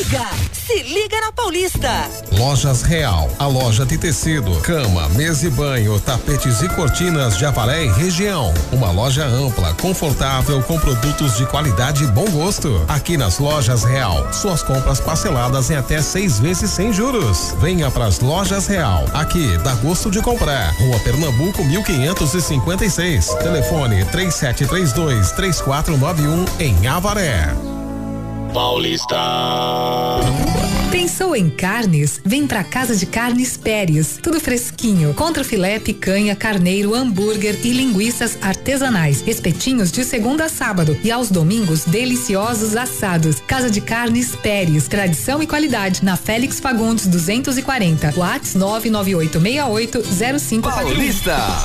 Se liga na Paulista. Lojas Real, a loja de tecido, cama, mesa e banho, tapetes e cortinas de Avaré e região. Uma loja ampla, confortável, com produtos de qualidade e bom gosto. Aqui nas Lojas Real, suas compras parceladas em até 6 vezes sem juros. Venha pras Lojas Real, aqui dá gosto de comprar. Rua Pernambuco 1556. Telefone 3732-3491 em Avaré. Paulista. Pensou em carnes? Vem pra Casa de Carnes Pérez. Tudo fresquinho. Contra filé, picanha, carneiro, hambúrguer e linguiças artesanais. Espetinhos de segunda a sábado e aos domingos deliciosos assados. Casa de Carnes Pérez. Tradição e qualidade. Na Félix Fagundes 240. Whats 998680541. Paulista.